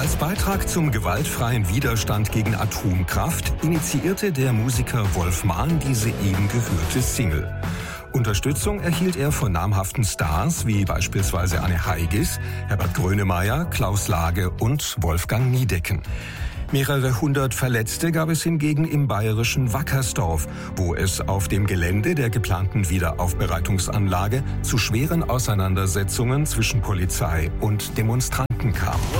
Als Beitrag zum gewaltfreien Widerstand gegen Atomkraft initiierte der Musiker Wolf Mahn diese eben gehörte Single. Unterstützung erhielt er von namhaften Stars wie beispielsweise Anne Heigis, Herbert Grönemeyer, Klaus Lage und Wolfgang Niedecken. Mehrere hundert Verletzte gab es hingegen im bayerischen Wackersdorf, wo es auf dem Gelände der geplanten Wiederaufbereitungsanlage zu schweren Auseinandersetzungen zwischen Polizei und Demonstranten kam.